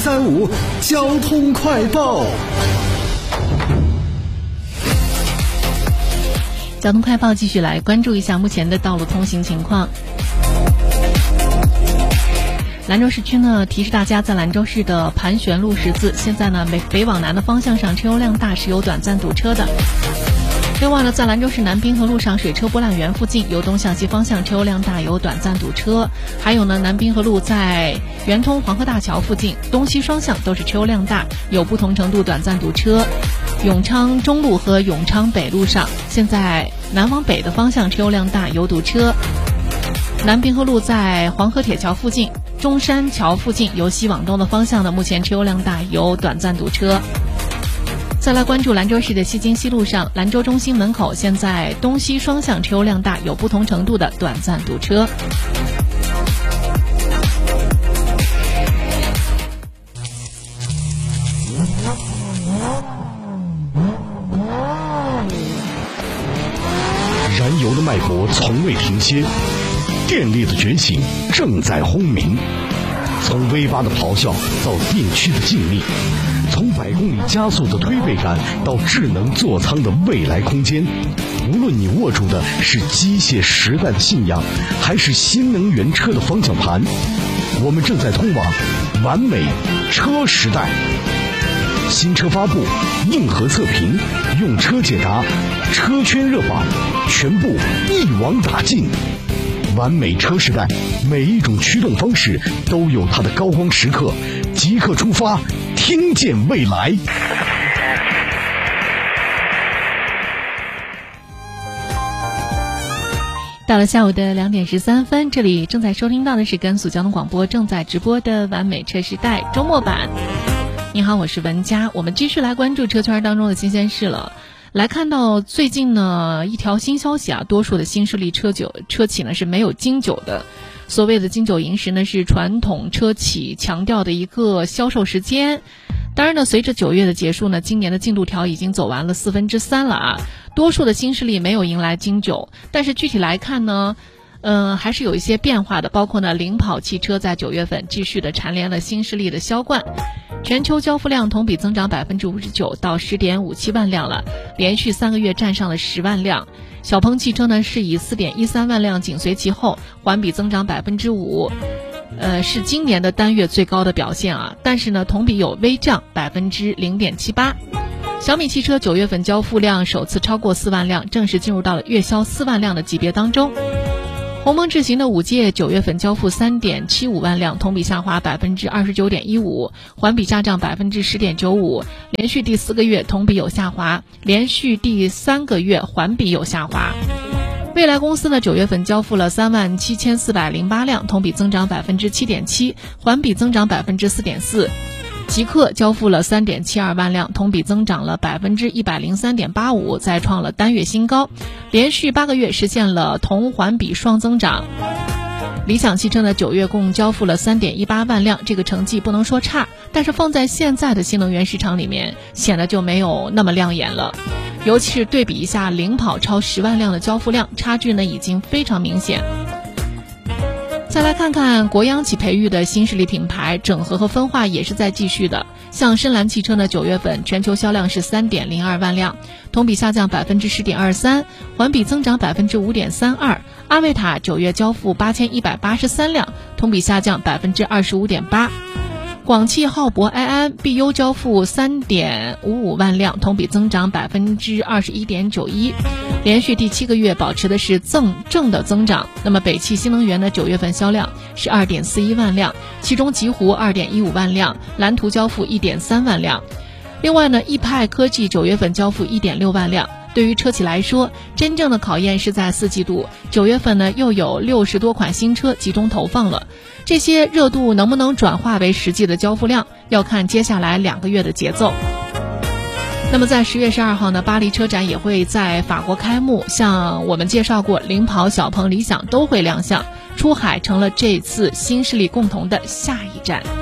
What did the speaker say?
1035交通快报。 交通快报继续来关注一下目前的道路通行情况。兰州市区呢，提示大家在兰州市的盘旋路十字，现在呢北往南的方向上车流量大，是有短暂堵车的。另外呢，在兰州市南滨河路上水车波澜园附近，由东向西方向车流量大，有短暂堵车。还有呢，南滨河路在圆通黄河大桥附近，东西双向都是车流量大，有不同程度短暂堵车。永昌中路和永昌北路上，现在南往北的方向车流量大，有堵车。南滨河路在黄河铁桥附近，中山桥附近由西往东的方向呢，目前车流量大，有短暂堵车。再来关注兰州市的西京西路上，兰州中心门口现在东西双向车流量大，有不同程度的短暂堵车。 燃油的脉搏从未停歇，电力的觉醒正在轰鸣。从 V8 的咆哮到电驱的静谧，从100公里加速的推背感到智能座舱的未来空间，无论你握住的是机械时代的信仰，还是新能源车的方向盘，我们正在通往完美车时代。新车发布，硬核测评，用车解答，车圈热榜，全部一网打尽。完美车时代，每一种驱动方式都有它的高光时刻，即刻出发，听见未来。 到了下午的2点13分，这里正在收听到的是甘肃交通广播正在直播的完美车时代周末版。你好，我是文佳，我们继续来关注车圈当中的新鲜事了。来看到最近呢一条新消息啊，多数的新势力车企呢是没有金九的。所谓的金九银十呢，是传统车企强调的一个销售时间。当然呢，随着9月的结束呢，今年的进度条已经走完了3/4了啊。多数的新势力没有迎来金九，但是具体来看呢，还是有一些变化的，包括呢，领跑汽车在9月份继续的蝉联了新势力的销冠，全球交付量同比增长59%到10.57万辆了，连续3个月站上了10万辆。小鹏汽车呢是以4.13万辆紧随其后，环比增长5%，是今年的单月最高的表现啊。但是呢，同比有微降0.78%。小米汽车9月份交付量首次超过4万辆，正式进入到了月销4万辆的级别当中。鸿蒙智行的5界9月份交付3.75万辆，同比下滑29.15%，环比下降10.95%，连续第4个月同比有下滑，连续第3个月环比有下滑。蔚来公司呢9月份交付了37408辆，同比增长7.7%，环比增长4.4%。极氪交付了3.72万辆，同比增长了103.85%，再创了单月新高，连续8个月实现了同环比双增长。理想汽车呢9月共交付了3.18万辆，这个成绩不能说差，但是放在现在的新能源市场里面，显得就没有那么亮眼了。尤其是对比一下领跑超10万辆的交付量，差距呢已经非常明显。再来看看国央企培育的新势力品牌，整合和分化也是在继续的。像深蓝汽车呢9月份全球销量是3.02万辆，同比下降10.23%，环比增长5.32%。阿维塔9月交付8183辆，同比下降25.8%。广汽浩博埃安 BU 交付3.55万辆，同比增长21.91%，连续第7个月保持的是正的增长。那么北汽新能源的9月份销量是2.41万辆，其中极狐2.15万辆，蓝图交付1.3万辆。另外呢，易派科技9月份交付1.6万辆。对于车企来说，真正的考验是在4季度，9月份呢又有60多款新车集中投放了，这些热度能不能转化为实际的交付量，要看接下来2个月的节奏。那么在10月12号呢，巴黎车展也会在法国开幕，像我们介绍过，领跑、小鹏、理想都会亮相，出海成了这次新势力共同的下一站。